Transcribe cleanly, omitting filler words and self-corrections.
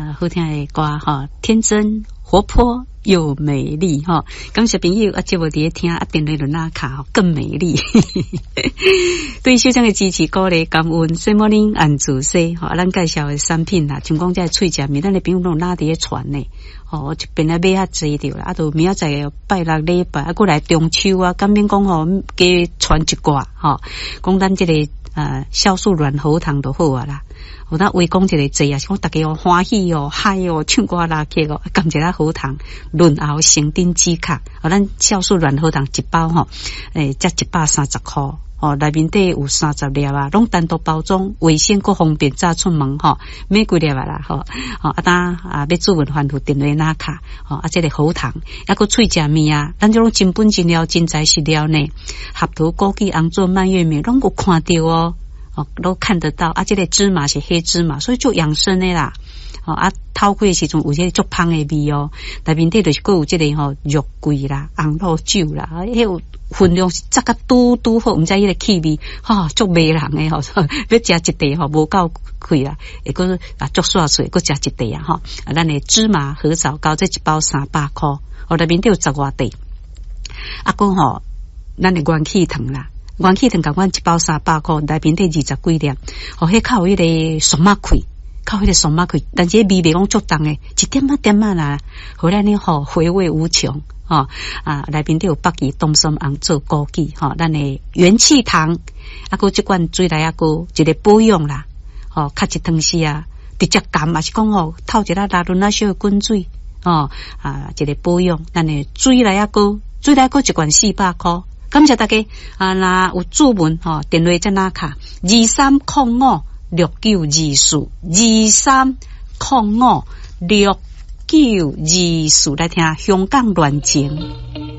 好听的歌哈，天真活泼又美丽哈。感谢朋友节目伫听电话轮啊卡更美丽。对小张的支持鼓励感恩，什么人按自说哈，咱介绍的产品啦，像讲这脆食面，咱的朋友拢拿伫传呢。哦，一边来买较济着啦，都明仔载拜六礼拜，过来中秋啊，敢免讲吼加传一挂吼，讲咱这个酵素软喉糖就好啊啦。有咱围讲一个济啊，是讲大家欢喜哦、嗨哦、唱歌拉客哦，感谢咱喉糖润喉成丁止咳，咱酵素软喉糖一包吼，才130块。哦，内面底有30粒啊，拢单独包装，卫生搁方便，早出门吼，买几粒啊啦吼，要做文饭有电话拿卡，这个喉糖，还搁脆食面啊，咱这种真本真料、真材实料呢，合桃、枸杞、红枣、蔓越莓，拢有看到哦，都看得到，这个芝麻是黑芝麻，所以就养生的啦。透过的时阵有这个足香的味哦，内面底就是有这个肉桂啦、红露酒啦，迄有分量是扎个嘟好，毋知迄个气味足迷人的要食一袋无够开啦，会搁足煞脆，搁食一袋啊咱的芝麻合枣糕这一包300块，内面底有10外袋，搁咱的元气糖啦。元气糖共阮一包300块，内面底20几粒，迄靠有迄个松马开。靠迄个松马开，但是味袂讲足重诶，一点仔啦，互咱呢回味无穷内面都有北极冬松红做枸杞咱的元气糖，搁即罐水来搁一个保养啦，较一汤时啊，直接甘也是讲透一拉拉轮小的滚水一个保养，咱的水来搁一罐400块。感谢大家若有注文电话在哪卡23056924来听香港乱情。